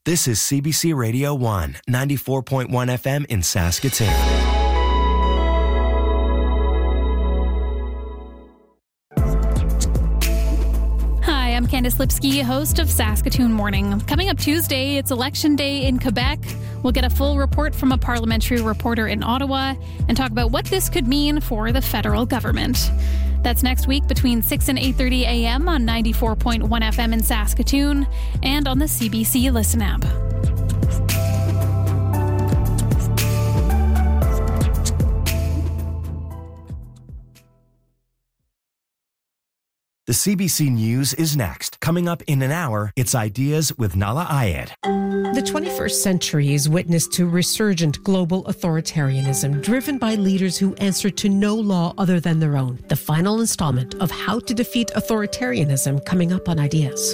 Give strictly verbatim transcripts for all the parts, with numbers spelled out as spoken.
This is C B C Radio one, ninety-four point one F M in Saskatoon. Hi, I'm Candice Lipsky, host of Saskatoon Morning. Coming up Tuesday, it's Election Day in Quebec. We'll get a full report from a parliamentary reporter in Ottawa and talk about what this could mean for the federal government. That's next week between six and eight thirty a.m. on ninety-four point one F M in Saskatoon and on the C B C Listen app. The C B C News is next. Coming up in an hour, it's Ideas with Nahlah Ayed. The twenty-first century is witness to resurgent global authoritarianism driven by leaders who answer to no law other than their own. The final installment of How to Defeat Authoritarianism coming up on Ideas.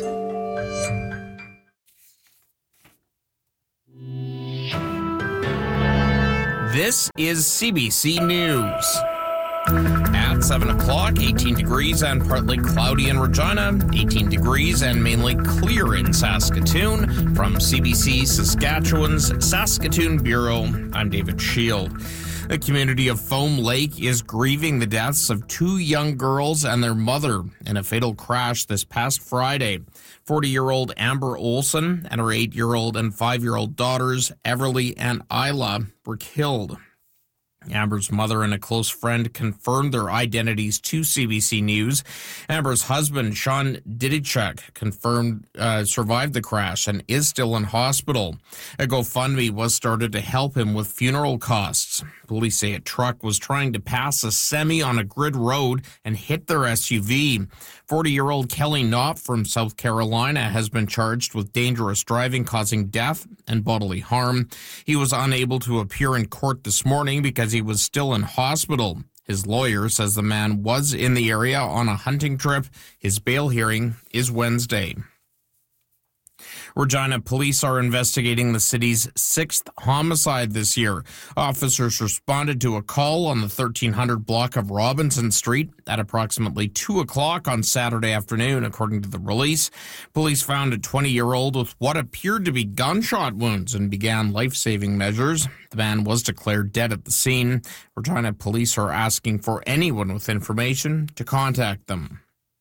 This is C B C News. At seven o'clock, eighteen degrees and partly cloudy in Regina, eighteen degrees and mainly clear in Saskatoon. From C B C Saskatchewan's Saskatoon Bureau, I'm David Shield. The community of Foam Lake is grieving the deaths of two young girls and their mother in a fatal crash this past Friday. forty-year-old Amber Olson and her eight-year-old and five-year-old daughters, Everly and Isla, were killed. Amber's mother and a close friend confirmed their identities to C B C News. Amber's husband, Sean Didichuk, confirmed uh, survived the crash and is still in hospital. A GoFundMe was started to help him with funeral costs. Police say a truck was trying to pass a semi on a grid road and hit their S U V. forty-year-old Kelly Knott from South Carolina has been charged with dangerous driving causing death and bodily harm. He was unable to appear in court this morning because he was still in hospital. His lawyer says the man was in the area on a hunting trip. His bail hearing is Wednesday. Regina police are investigating the city's sixth homicide this year. Officers responded to a call on the thirteen hundred block of Robinson Street at approximately two o'clock on Saturday afternoon, according to the release. Police found a twenty-year-old with what appeared to be gunshot wounds and began life-saving measures. The man was declared dead at the scene. Regina police are asking for anyone with information to contact them.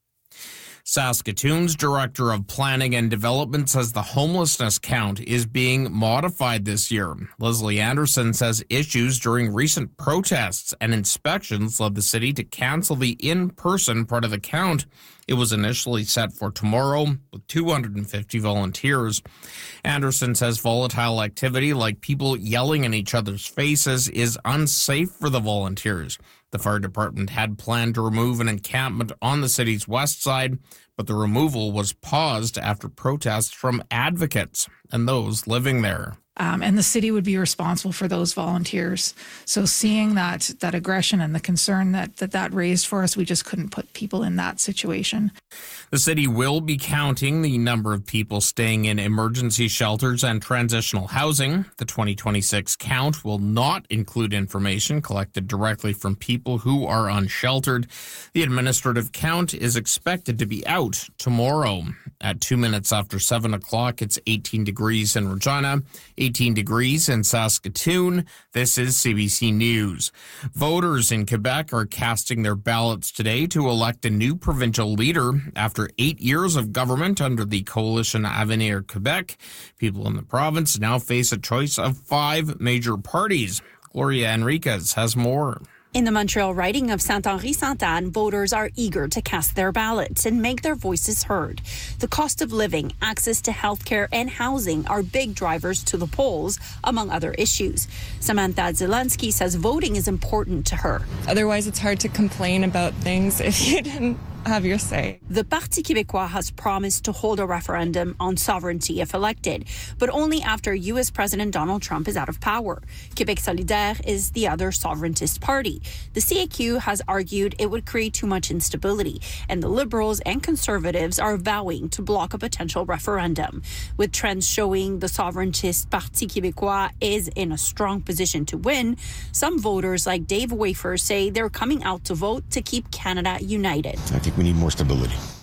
Saskatoon's Director of Planning and Development says the homelessness count is being modified this year. Leslie Anderson says issues during recent protests and inspections led the city to cancel the in-person part of the count. It was initially set for tomorrow with two hundred fifty volunteers. Anderson says volatile activity like people yelling in each other's faces is unsafe for the volunteers. The fire department had planned to remove an encampment on the city's west side, but the removal was paused after protests from advocates and those living there. Um, and the city would be responsible for those volunteers. So seeing that that aggression and the concern that, that that raised for us, we just couldn't put people in that situation. The city will be counting the number of people staying in emergency shelters and transitional housing. The twenty twenty-six count will not include information collected directly from people who are unsheltered. The administrative count is expected to be out tomorrow. At two minutes after seven o'clock, it's eighteen degrees in Regina, eighteen degrees in Saskatoon. This is C B C News. Voters in Quebec are casting their ballots today to elect a new provincial leader after eight years of government under the coalition Avenir Quebec. People in the province now face a choice of five major parties. Gloria Enriquez has more. In the Montreal riding of Saint-Henri-Sainte-Anne, voters are eager to cast their ballots and make their voices heard. The cost of living, access to healthcare, and housing are big drivers to the polls, among other issues. Samantha Zelensky says voting is important to her. Otherwise, it's hard to complain about things if you didn't have your say. The Parti Québécois has promised to hold a referendum on sovereignty if elected, but only after U S President Donald Trump is out of power. Québec Solidaire is the other sovereigntist party. The C A Q has argued it would create too much instability, and the Liberals and Conservatives are vowing to block a potential referendum. With trends showing the sovereigntist Parti Québécois is in a strong position to win, some voters like Dave Wafer say they're coming out to vote to keep Canada united. I think we need more stability.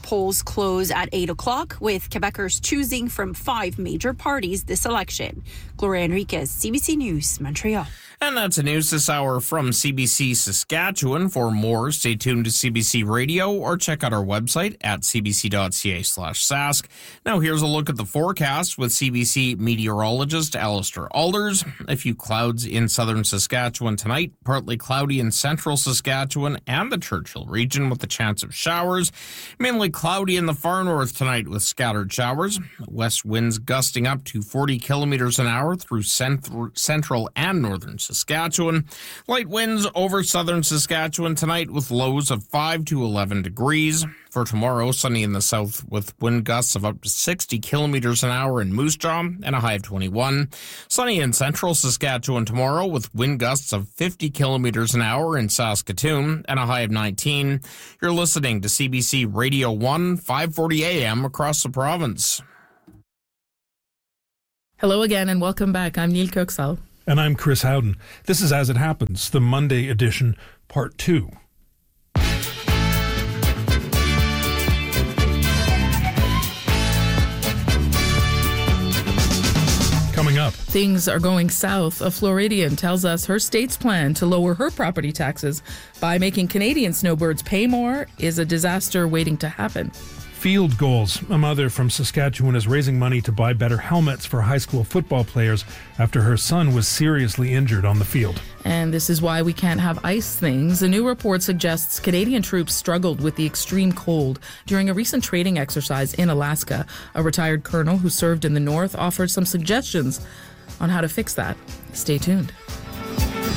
Polls close at eight o'clock, with Quebecers choosing from five major parties this election. Gloria Enriquez, C B C News, Montreal. And that's the news this hour from C B C Saskatchewan. For more, stay tuned to C B C Radio or check out our website at cbc.ca slash sask. Now here's a look at the forecast with C B C meteorologist Alistair Alders. A few clouds in southern Saskatchewan tonight, partly cloudy in central Saskatchewan and the Churchill region with a chance of showers. Mainly cloudy in the far north tonight with scattered showers. West winds gusting up to forty kilometers an hour through cent- central and northern Saskatchewan. Light winds over southern Saskatchewan tonight with lows of five to eleven degrees. For tomorrow, sunny in the south with wind gusts of up to sixty kilometers an hour in Moose Jaw and a high of twenty-one. Sunny in central Saskatchewan tomorrow with wind gusts of fifty kilometers an hour in Saskatoon and a high of nineteen. You're listening to C B C Radio one, five forty A M across the province. Hello again and welcome back. I'm Neil Kirksall. And I'm Chris Howden. This is As It Happens, the Monday edition, part two. Coming up. Things are going south. A Floridian tells us her state's plan to lower her property taxes by making Canadian snowbirds pay more is a disaster waiting to happen. Field Goals. A mother from Saskatchewan is raising money to buy better helmets for high school football players after her son was seriously injured on the field. And this is why we can't have ice things. A new report suggests Canadian troops struggled with the extreme cold during a recent training exercise in Alaska. A retired colonel who served in the north offered some suggestions on how to fix that. Stay tuned.